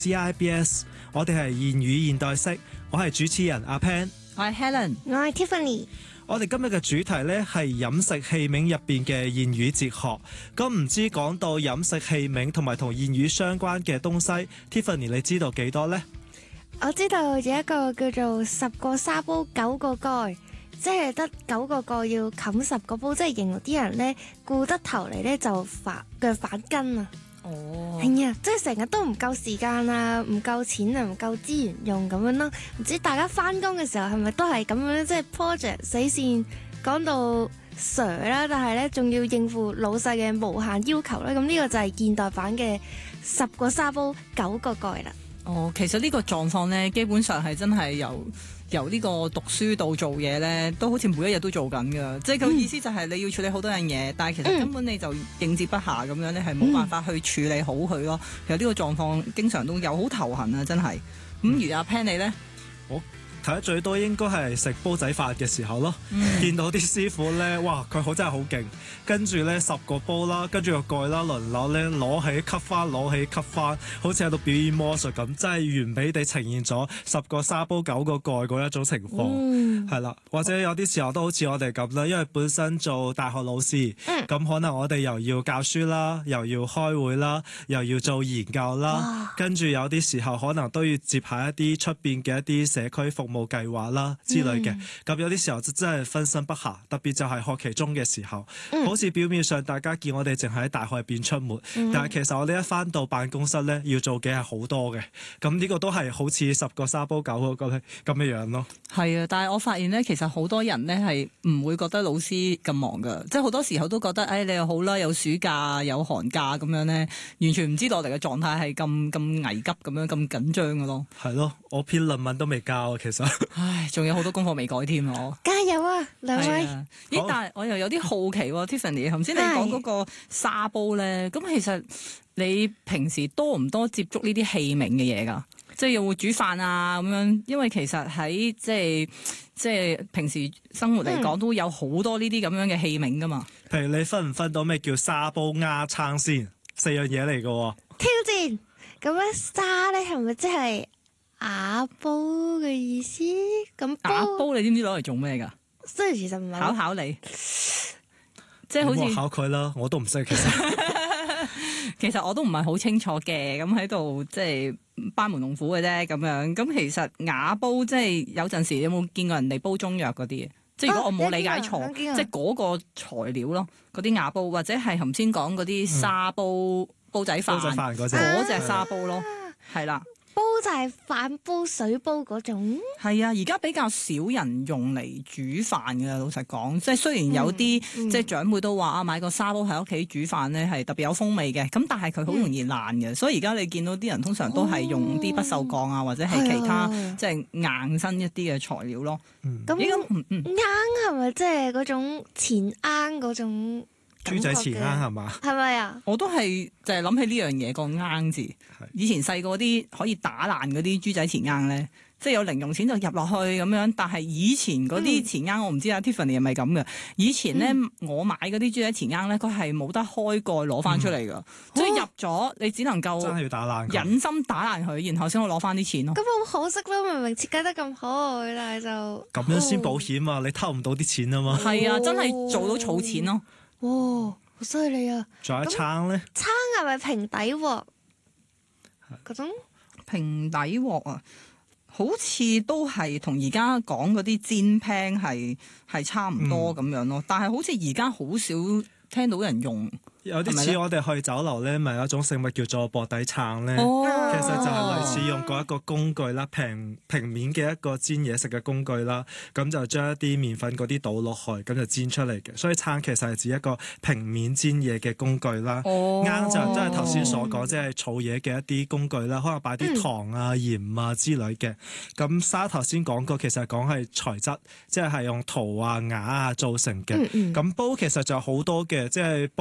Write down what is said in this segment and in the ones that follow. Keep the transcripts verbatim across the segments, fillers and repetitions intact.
C I B S， 我哋係言語現代式，我係主持人阿 Pan， 我係 Helen， 我係 Tiffany。 我哋今日嘅主題呢係飲食器皿入邊嘅言語哲學。咁唔知講到飲食器皿同埋同言語相關嘅東西 ，Tiffany 你知道幾多呢？ 我知道有一個叫做十個沙煲九個蓋，即係得九個蓋要冚十個煲，即係形容啲人呢顧得頭嚟呢就反腳反筋啊！ 哦， 係啊，即係成日都唔夠時間啊，唔夠錢啊，唔夠資源用咁樣咯。唔知大家翻工嘅時候係咪都係咁樣？即係 project 死線講到 Sir 啦，但係咧仲要應付老細嘅無限要求咧。咁呢個就係現代版嘅十個沙煲九個蓋啦。 哦，其實呢個狀況咧，基本上係真係由由呢個讀書到做嘢咧，都好似每一日都做緊噶。即係個意思就係你要處理好多樣嘢，嗯、但係其實根本你就應接不暇咁樣咧，係冇辦法去處理好佢咯。其實呢個狀況經常都有，好頭痕啊，真係。咁如阿 Pan 你咧？ 我睇得最多應該係食煲仔飯嘅時候咯，嗯、見到啲師傅咧，哇佢好真係好勁，跟住咧十個煲啦，跟住個蓋啦，輪流咧攞起吸翻，攞起吸翻，好似喺度表演魔術咁，真係完美地呈現咗十個沙煲九個蓋嗰一種情況，係啦、嗯。或者有啲時候都好似我哋咁啦，因為本身做大學老師，咁、嗯、可能我哋又要教書啦，又要開會啦，又要做研究啦，哇跟住有啲時候可能都要接下一啲出邊嘅一啲社區服務冇計劃啦之類嘅，咁、嗯、有啲時候就真係分身不暇，特別就係學期中嘅時候，嗯、好似表面上大家見我哋淨係喺大學入邊出沒，嗯、但係其實我哋一返到辦公室咧，要做嘅係好多嘅，咁呢個都係好似十個沙煲九個咁咁嘅樣咯。 係啊，但係我發現咧，其實好多人咧係唔會覺得老師咁忙噶，即係好多時候都覺得，誒、哎、你又好啦，有暑假有寒假咁樣咧，完全唔知道我哋嘅狀態係咁咁危急咁樣咁緊張嘅咯。 係咯，我篇論文都未交啊，其實。 唉，仲有好多功課未改添我。 加油啊，兩位！ 咦，但係我又有啲好奇喎，Tiffany，頭先你講嗰個沙煲咧，咁其實你平時多唔多接觸呢啲器皿嘅嘢㗎？即係又會煮飯啊咁樣，因為其實喺即係即係平時生活嚟講，嗯、都有好多呢啲咁樣嘅器皿㗎嘛。 譬如你分唔分到咩叫沙煲鴨撐先？四樣嘢嚟㗎喎。 挑戰咁樣沙咧係咪即係？瓦煲嘅意思，咁瓦煲你知唔知攞嚟做咩噶？ 雖然其實唔係考考你，即係好似考佢啦，我都唔識其實。 其實我都唔係好清楚嘅，咁喺度即係班門弄斧嘅啫咁樣。咁其實瓦煲即係有陣時你有冇見過人哋煲中藥嗰啲？即係如果我冇理解錯，啊、即係嗰個材料咯，嗰啲瓦煲或者係頭先講嗰啲沙煲、嗯、煲仔飯嗰隻嗰隻沙煲咯，係啦。 煲就係飯煲、水煲嗰種。 係啊，而家比較少人用嚟煮飯㗎。老實講，即係雖然有啲、嗯嗯、即係長輩都話啊，買個沙煲喺屋企煮飯咧係特別有風味嘅。咁但係佢好容易爛嘅，嗯、所以而家你見到啲人通常都係用啲不鏽鋼啊，哦、或者係其他、啊、即係硬身一啲嘅材料咯。 咁硬係咪即係嗰種錢罌嗰種？ 豬仔錢罌係嘛？ 係咪啊？ 我都係就係諗起呢樣嘢個罌字。以前細個啲可以打爛嗰啲豬仔錢罌咧，即係有零用錢就入落去咁樣。但係以前嗰啲錢罌，我唔知阿 Tiffany 係咪咁嘅。以前咧，嗯、我買嗰啲豬仔錢罌咧，佢係冇得開蓋攞翻出嚟㗎。嗯、即係入咗，你只能夠真係要打爛，忍心打爛佢，然後先可以攞翻啲錢咯。 咁好可惜咯，明明設計得咁好，但係就咁樣先保險啊！你偷唔到啲錢啊嘛。 係啊，真係做到儲錢咯。 哇，好犀利啊！ 仲有一撐咧， 撐係咪平底鑊？嗰種平底鑊啊，好似都係同而家講嗰啲煎 pan 係係差唔多咁樣咯，嗯、但係好似而家好少聽到人用。 有啲似我哋去酒樓咧，咪有一種食物叫做薄底撐咧， 哦、 其實就係類似用過一個工具啦，平平面嘅一個煎嘢食嘅工具啦，咁就將一啲麵粉嗰啲倒落去，咁就煎出嚟嘅。所以撐其實係指一個平面煎嘢嘅工具啦。 哦、 罌就真係頭先所講，即係儲嘢嘅一啲工具啦，可能擺啲糖啊、鹽啊之類嘅。咁沙頭先講過，其實講係材質，即係係用陶啊、瓦啊造成嘅。咁、嗯嗯、煲其實就好多嘅，即係煲飯。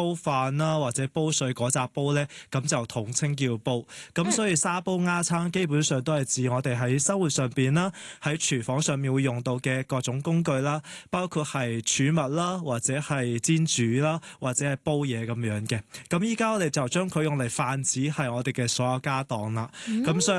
飯啦，或者煲水嗰扎煲咧，咁就統稱叫煲。咁所以沙煲鴨撐基本上都係指我哋喺生活上邊啦，喺廚房上面會用到嘅各種工具啦，包括係儲物啦，或者係煎煮啦，或者係煲嘢咁樣嘅。咁依家我哋就將佢用嚟泛指係我哋嘅所有家當啦。咁所以